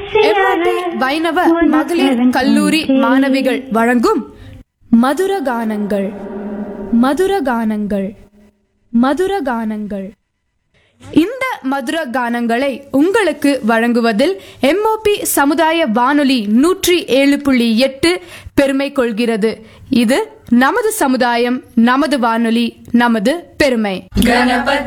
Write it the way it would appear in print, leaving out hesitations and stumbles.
MOP வைணவ மகளிர் கல்லூரி மாணவிகள் வழங்கும் மதுரகானங்கள் மதுரகானங்கள் மதுரகானங்கள். இந்த மதுர கானங்களை உங்களுக்கு வழங்குவதில் எம்ஓபி சமுதாய வானொலி 107.8 பெருமை கொள்கிறது. இது நமது சமுதாயம், நமது வானொலி, நமது பெருமை. கணபதி